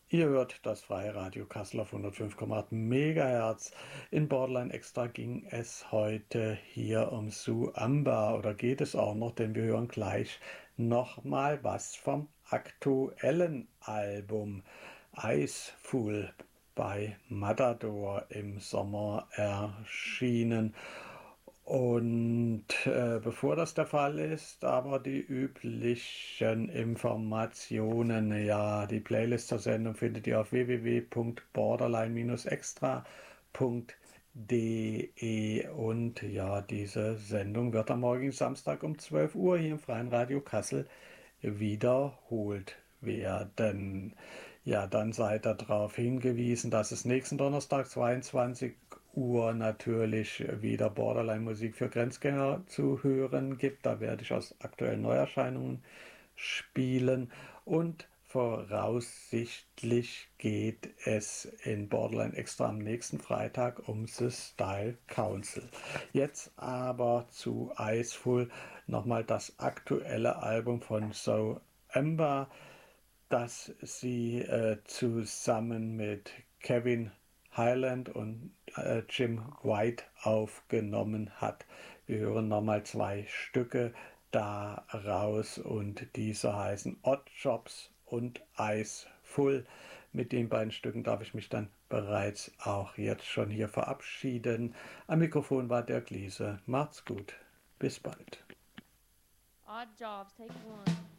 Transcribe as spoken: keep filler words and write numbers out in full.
Ihr hört das Freie Radio Kassel auf hundertfünf Komma acht Megahertz. In Borderline Extra ging es heute hier um Sue Amba, oder geht es auch noch, denn wir hören gleich nochmal was vom aktuellen Album Iceful bei Matador im Sommer erschienen. Und äh, bevor das der Fall ist, aber die üblichen Informationen. Ja, die Playlist zur Sendung findet ihr auf w w w punkt borderline extra punkt de. Und ja, diese Sendung wird am morgigen Samstag um zwölf Uhr hier im Freien Radio Kassel wiederholt werden. Ja, dann seid ihr darauf hingewiesen, dass es nächsten Donnerstag zweiundzwanzig Uhr natürlich wieder Borderline-Musik für Grenzgänger zu hören gibt. Da werde ich aus aktuellen Neuerscheinungen spielen und voraussichtlich geht es in Borderline Extra am nächsten Freitag um The Style Council. Jetzt aber zu Iceful, nochmal das aktuelle Album von So Ember, das sie äh, zusammen mit Kevin Highland und äh, Jim White aufgenommen hat. Wir hören nochmal zwei Stücke daraus und diese heißen Odd Jobs und Ice Full. Mit den beiden Stücken darf ich mich dann bereits auch jetzt schon hier verabschieden. Am Mikrofon war Dirk Liese. Macht's gut. Bis bald. Odd Jobs, take one.